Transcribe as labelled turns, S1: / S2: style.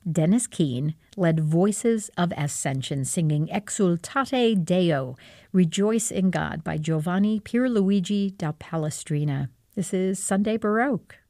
S1: Dennis Keane led Voices of Ascension singing Exultate Deo, Rejoice in God by Giovanni Pierluigi da Palestrina. This is Sunday Baroque.